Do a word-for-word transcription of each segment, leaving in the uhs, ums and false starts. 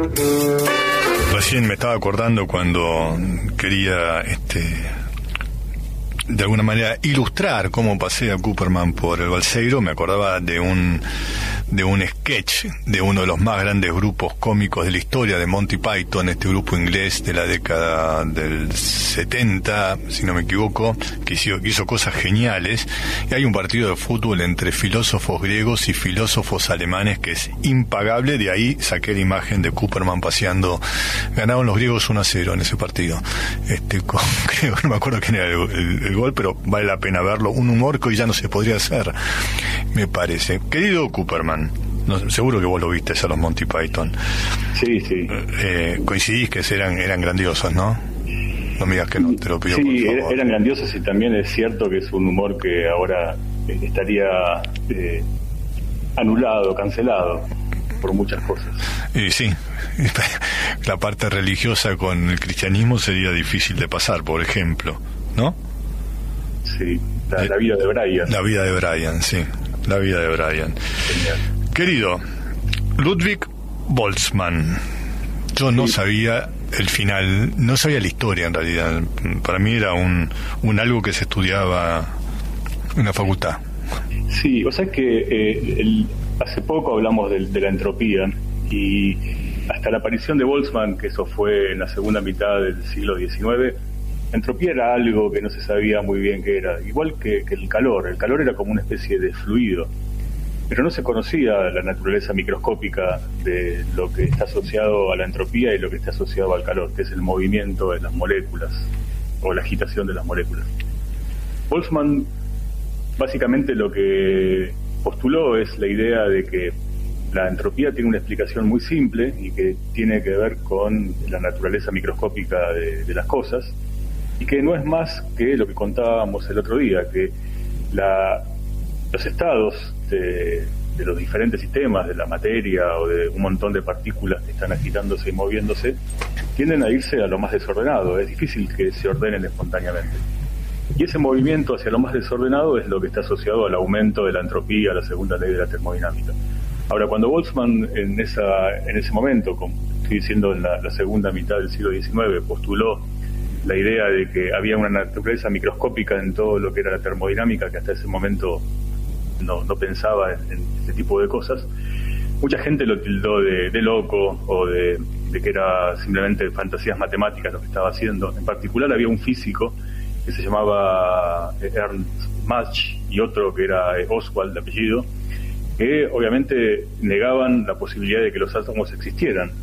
Recién me estaba acordando cuando quería este de alguna manera ilustrar cómo pasé a Cooperman por el Balseiro. Me acordaba de un de un sketch de uno de los más grandes grupos cómicos de la historia, de Monty Python, este grupo inglés de la década del setenta, si no me equivoco, que hizo, que hizo cosas geniales. Y hay un partido de fútbol entre filósofos griegos y filósofos alemanes que es impagable. De ahí saqué la imagen de Cooperman paseando. Ganaron los griegos uno a cero en ese partido. Este, con, creo, no me acuerdo quién era el, el, el gol, pero vale la pena verlo. Un humor que hoy ya no se podría hacer, me parece. Querido Cooperman, no, seguro que vos lo viste a los Monty Python. Sí, sí. Eh, coincidís que eran, eran grandiosos, ¿no? No me digas que no, te lo pido, sí, por favor. Eran grandiosos, y también es cierto que es un humor que ahora estaría eh, anulado, cancelado por muchas cosas. Y sí, la parte religiosa con el cristianismo sería difícil de pasar, por ejemplo, ¿no? Sí, la, la vida de Brian. La vida de Brian, sí, la vida de Brian. Genial. Querido Ludwig Boltzmann, yo no sabía el final, no sabía la historia en realidad. Para mí era un, un algo que se estudiaba en la facultad. Sí, o sea, es que eh, el, hace poco hablamos de, de la entropía, y hasta la aparición de Boltzmann, que eso fue en la segunda mitad del siglo diecinueve, la entropía era algo que no se sabía muy bien qué era, igual que, que el calor. El calor era como una especie de fluido, pero no se conocía la naturaleza microscópica de lo que está asociado a la entropía y lo que está asociado al calor, que es el movimiento de las moléculas o la agitación de las moléculas. Boltzmann básicamente lo que postuló es la idea de que la entropía tiene una explicación muy simple y que tiene que ver con la naturaleza microscópica de, de las cosas, y que no es más que lo que contábamos el otro día, que la, los estados de, de los diferentes sistemas, de la materia o de un montón de partículas que están agitándose y moviéndose, tienden a irse a lo más desordenado. Es difícil que se ordenen espontáneamente. Y ese movimiento hacia lo más desordenado es lo que está asociado al aumento de la entropía, la segunda ley de la termodinámica. Ahora, cuando Boltzmann en esa en ese momento, como estoy diciendo en la, la segunda mitad del siglo diecinueve, postuló la idea de que había una naturaleza microscópica en todo lo que era la termodinámica, que hasta ese momento no, no pensaba en, en este tipo de cosas, mucha gente lo tildó de, de loco o de, de que era simplemente fantasías matemáticas lo que estaba haciendo. En particular había un físico que se llamaba Ernst Mach y otro que era Oswald de apellido, que obviamente negaban la posibilidad de que los átomos existieran.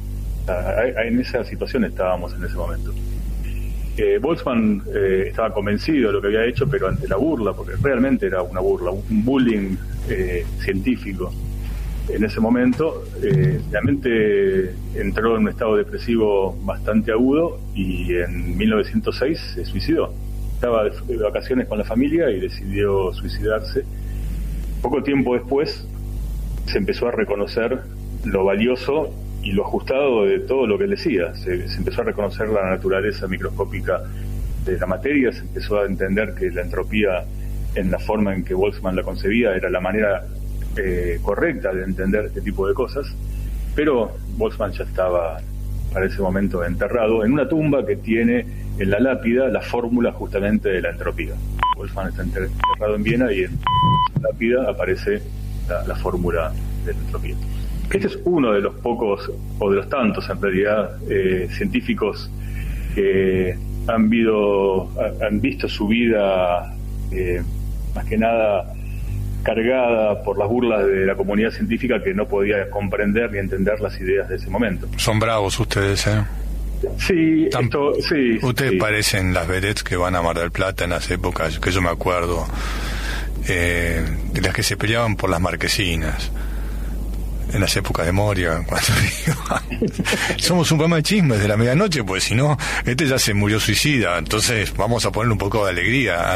En esa situación estábamos en ese momento. Eh, Boltzmann eh, estaba convencido de lo que había hecho, pero ante la burla, porque realmente era una burla, un bullying eh, científico en ese momento, eh, realmente entró en un estado depresivo bastante agudo y en mil novecientos seis se suicidó. Estaba de vacaciones con la familia y decidió suicidarse. Poco tiempo después se empezó a reconocer lo valioso y lo ajustado de todo lo que él decía. Se, se empezó a reconocer la naturaleza microscópica de la materia, se empezó a entender que la entropía, en la forma en que Boltzmann la concebía, era la manera eh, correcta de entender este tipo de cosas, pero Boltzmann ya estaba para ese momento enterrado en una tumba que tiene en la lápida la fórmula justamente de la entropía. Boltzmann está enterrado en Viena y en la lápida aparece la, la fórmula de la entropía. Este es uno de los pocos, o de los tantos en realidad, eh, científicos que han, vido, han visto su vida eh, más que nada cargada por las burlas de la comunidad científica, que no podía comprender ni entender las ideas de ese momento. Son bravos ustedes, ¿eh? Sí, Tan, esto, sí. Ustedes sí. parecen las vedettes que van a Mar del Plata en las épocas que yo me acuerdo, eh, de las que se peleaban por las marquesinas. En las épocas de Moria, cuando digo, somos un programa de chismes de la medianoche, pues si no, este ya se murió suicida, entonces vamos a ponerle un poco de alegría a,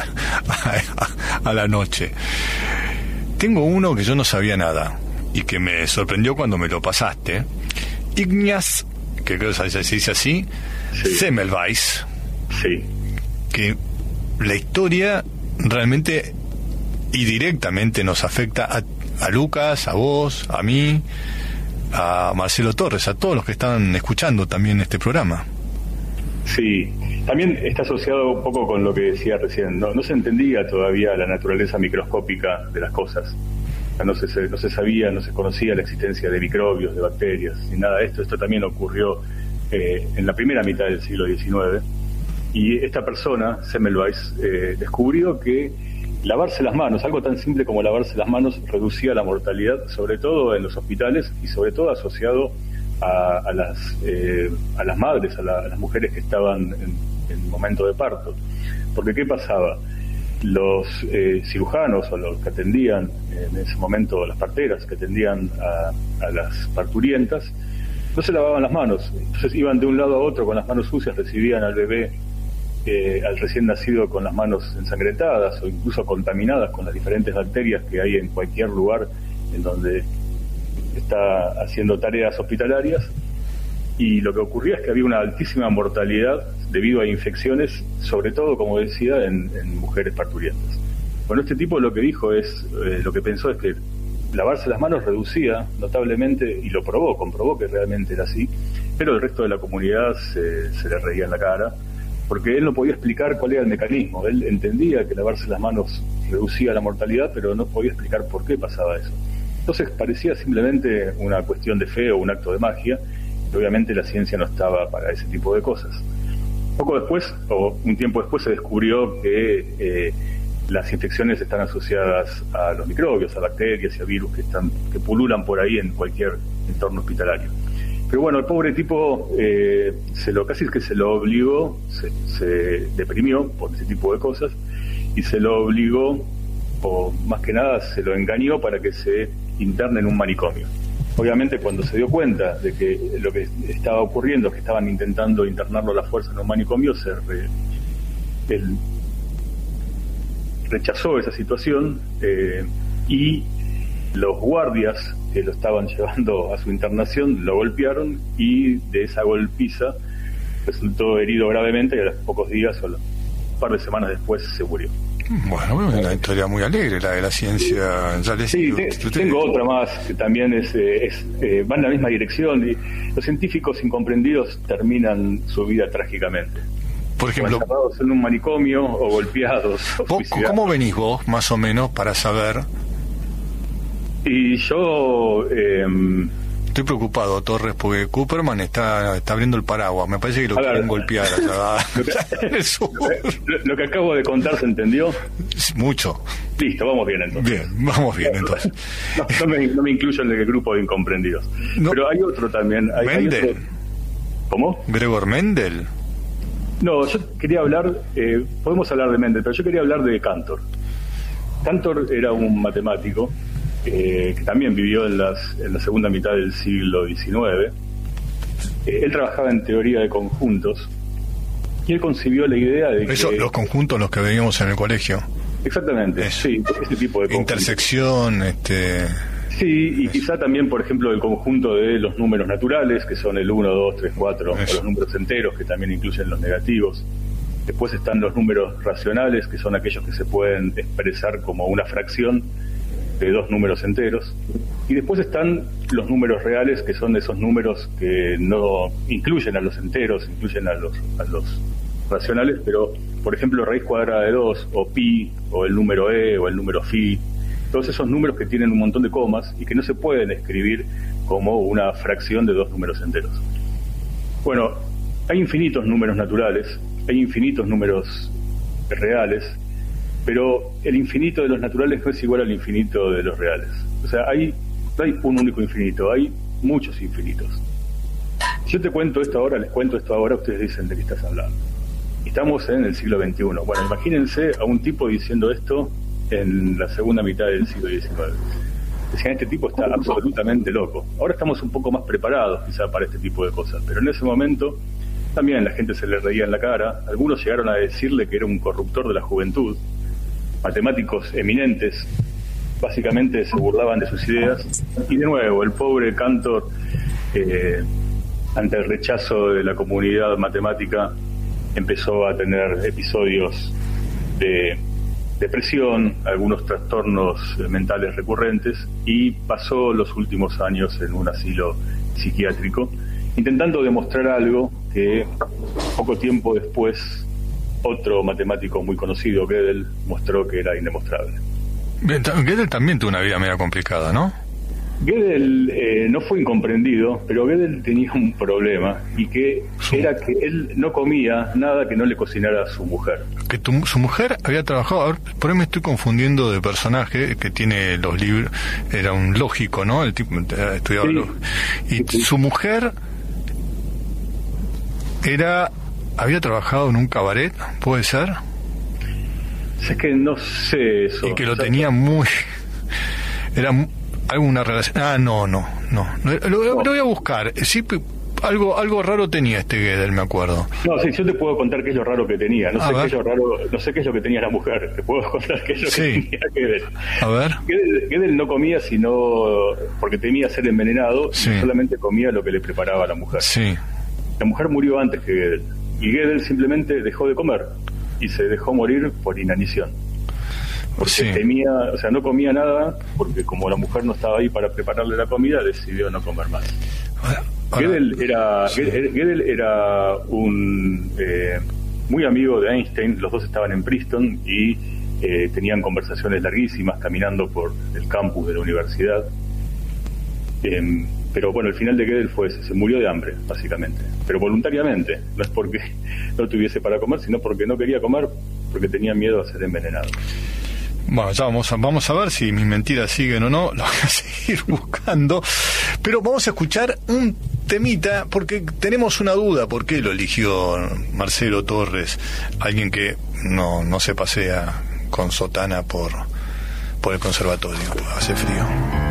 a, a la noche. Tengo uno que yo no sabía nada y que me sorprendió cuando me lo pasaste. Ignaz, que creo que se dice así, sí. Semmelweis, sí. Que la historia realmente y directamente nos afecta a a Lucas, a vos, a mí, a Marcelo Torres, a todos los que están escuchando también este programa. Sí, también está asociado un poco con lo que decía recién, no, no se entendía todavía la naturaleza microscópica de las cosas, no se, no se sabía, no se conocía la existencia de microbios, de bacterias, ni nada de esto. Esto también ocurrió eh, en la primera mitad del siglo diecinueve, y esta persona, Semmelweis, eh, descubrió que lavarse las manos, algo tan simple como lavarse las manos, reducía la mortalidad, sobre todo en los hospitales y sobre todo asociado a, a las eh, a las madres, a, la, a las mujeres que estaban en, en momento de parto. Porque ¿qué pasaba? Los eh, cirujanos o los que atendían en ese momento, las parteras que atendían a, a las parturientas, no se lavaban las manos, entonces iban de un lado a otro con las manos sucias, recibían al bebé, eh, al recién nacido, con las manos ensangrentadas o incluso contaminadas con las diferentes bacterias que hay en cualquier lugar en donde está haciendo tareas hospitalarias, y lo que ocurría es que había una altísima mortalidad debido a infecciones, sobre todo, como decía, en, en mujeres parturientas. Bueno, este tipo lo que dijo es, eh, lo que pensó es que lavarse las manos reducía notablemente, y lo probó, comprobó que realmente era así, pero el resto de la comunidad se, se le reía en la cara, porque él no podía explicar cuál era el mecanismo. Él entendía que lavarse las manos reducía la mortalidad, pero no podía explicar por qué pasaba eso. Entonces parecía simplemente una cuestión de fe o un acto de magia, y obviamente la ciencia no estaba para ese tipo de cosas. Poco después, o un tiempo después, se descubrió que eh, las infecciones están asociadas a los microbios, a bacterias y a virus que están que pululan por ahí en cualquier entorno hospitalario. Pero bueno, el pobre tipo eh, se lo casi es que se lo obligó, se, se deprimió por ese tipo de cosas, y se lo obligó, o más que nada se lo engañó para que se interne en un manicomio. Obviamente, cuando se dio cuenta de que lo que estaba ocurriendo es que estaban intentando internarlo a la fuerza en un manicomio, se re, él rechazó esa situación, eh, y los guardias que lo estaban llevando a su internación lo golpearon, y de esa golpiza resultó herido gravemente, y a los pocos días o un par de semanas después se murió. Bueno, es una historia muy alegre la de la ciencia. Ya les sí, te, tengo otra más que también es, es eh, va en la misma dirección, y los científicos incomprendidos terminan su vida trágicamente. Por ejemplo, encerrados en un manicomio o golpeados. ¿Vos, ¿Cómo venís vos, más o menos, para saber? Y yo... Eh, Estoy preocupado, Torres, porque Cooperman está, está abriendo el paraguas. Me parece que lo quieren ver, golpear allá. Lo que, lo, lo que acabo de contar, ¿se entendió? Mucho. Listo, vamos bien entonces. Bien, vamos bien entonces. No, no, me, no me incluyo en el grupo de incomprendidos. No. Pero hay otro también. Hay, Mendel. Hay otro. ¿Cómo? Gregor Mendel. No, yo quería hablar, eh, podemos hablar de Mendel, pero yo quería hablar de Cantor. Cantor era un matemático Eh, que también vivió en, las, en la segunda mitad del siglo diecinueve. Eh, él trabajaba en teoría de conjuntos, y él concibió la idea de Eso, que... los conjuntos, los que veíamos en el colegio. Exactamente, Eso. Sí, ese tipo de conjuntos. Intersección, este... Sí, y Eso. quizá también, por ejemplo, el conjunto de los números naturales, que son el uno, dos, tres, cuatro, o los números enteros, que también incluyen los negativos. Después están los números racionales, que son aquellos que se pueden expresar como una fracción de dos números enteros, y después están los números reales, que son esos números que no incluyen a los enteros, incluyen a los a los racionales, pero por ejemplo raíz cuadrada de dos, o pi, o el número e, o el número phi, todos esos números que tienen un montón de comas y que no se pueden escribir como una fracción de dos números enteros. Bueno, hay infinitos números naturales, hay infinitos números reales, pero el infinito de los naturales no es igual al infinito de los reales. O sea, hay, no hay un único infinito, hay muchos infinitos. Si yo te cuento esto ahora, les cuento esto ahora, ustedes dicen de qué estás hablando. Estamos en el siglo veintiuno. Bueno, imagínense a un tipo diciendo esto en la segunda mitad del siglo diecinueve. Decían, este tipo está absolutamente loco. Ahora estamos un poco más preparados quizá para este tipo de cosas, pero en ese momento también la gente se le reía en la cara. Algunos llegaron a decirle que era un corruptor de la juventud. Matemáticos eminentes básicamente se burlaban de sus ideas, y de nuevo el pobre Cantor, eh, ante el rechazo de la comunidad matemática, empezó a tener episodios de depresión, algunos trastornos mentales recurrentes, y pasó los últimos años en un asilo psiquiátrico, intentando demostrar algo que poco tiempo después otro matemático muy conocido, Gödel, mostró que era indemostrable. Gödel también tuvo una vida media complicada, ¿no? Gödel eh, no fue incomprendido, pero Gödel tenía un problema, y que sí. era que él no comía nada que no le cocinara a su mujer. Que tu, su mujer había trabajado, a ver, por ahí me estoy confundiendo de personaje, que tiene los libros, era un lógico, ¿no? El tipo estudiaba sí. los, y sí, sí. Su mujer era, había trabajado en un cabaret, ¿puede ser? Es que no sé eso. Y que lo tenía muy, era alguna relación. Ah, no, no, no. Lo, lo, lo voy a buscar. Sí, algo, algo raro tenía este Gödel, me acuerdo. No, sí, yo te puedo contar qué es lo raro que tenía. No a sé ver. qué es lo raro, no sé qué es lo que tenía la mujer. Te puedo contar qué es lo sí. que tenía Gödel. A ver. Gödel, Gödel no comía sino porque temía ser envenenado, sí. y solamente comía lo que le preparaba la mujer. Sí. La mujer murió antes que Gödel, y Gödel simplemente dejó de comer y se dejó morir por inanición. Porque sí. temía, o sea, no comía nada, porque como la mujer no estaba ahí para prepararle la comida, decidió no comer más. Ahora, Gödel era, sí. Gödel era un eh, muy amigo de Einstein. Los dos estaban en Princeton y eh, tenían conversaciones larguísimas caminando por el campus de la universidad. Eh, pero bueno, el final de Gödel fue ese, se murió de hambre, básicamente, pero voluntariamente, no es porque no tuviese para comer, sino porque no quería comer, porque tenía miedo a ser envenenado. Bueno, ya vamos a, vamos a ver si mis mentiras siguen o no, lo voy a seguir buscando, pero vamos a escuchar un temita, porque tenemos una duda, ¿por qué lo eligió Marcelo Torres, alguien que no, no se pasea con sotana por, por el conservatorio? Hace frío.